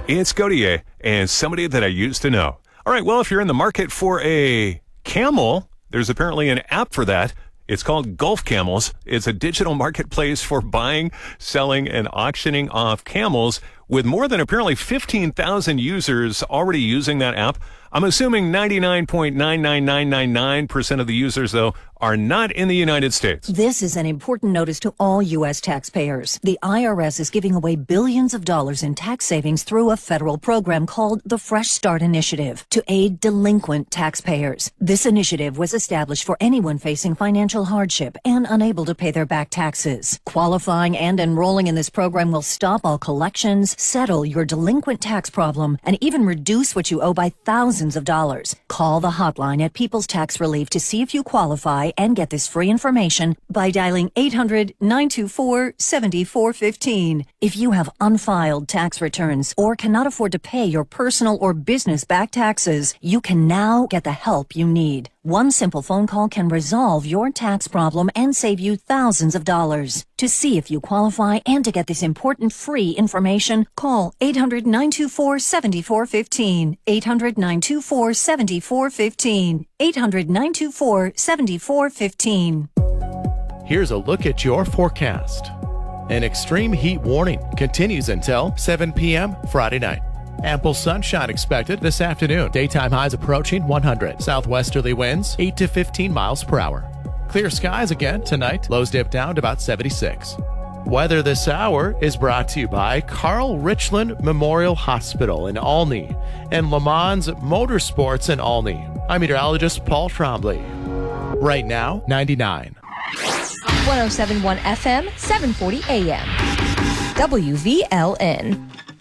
It's Gautier and somebody that I used to know. All right, well, if you're in the market for a camel, there's apparently an app for that. It's called Gulf Camels. It's a digital marketplace for buying, selling, and auctioning off camels with more than apparently 15,000 users already using that app. I'm assuming 99.99999% of the users, though, are not in the United States. This is an important notice to all U.S. taxpayers. The IRS is giving away billions of dollars in tax savings through a federal program called the Fresh Start Initiative to aid delinquent taxpayers. This initiative was established for anyone facing financial hardship and unable to pay their back taxes. Qualifying and enrolling in this program will stop all collections, settle your delinquent tax problem, and even reduce what you owe by thousands of dollars. Call the hotline at People's Tax Relief to see if you qualify and get this free information by dialing 800-924-7415. If you have unfiled tax returns or cannot afford to pay your personal or business back taxes, you can now get the help you need. One simple phone call can resolve your tax problem and save you thousands of dollars. To see if you qualify and to get this important free information, call 800-924-7415. 800-924-7415. 800-924-7415. Here's a look at your forecast. An extreme heat warning continues until 7 p.m. Friday night. Ample sunshine expected this afternoon. Daytime highs approaching 100. Southwesterly winds 8 to 15 miles per hour. Clear skies again tonight. Lows dip down to about 76. Weather this hour is brought to you by Carl Richland Memorial Hospital in Olney and Le Mans Motorsports in Olney. I'm meteorologist Paul Trombley. Right now, 99. 107.1 FM, 740 AM. WVLN.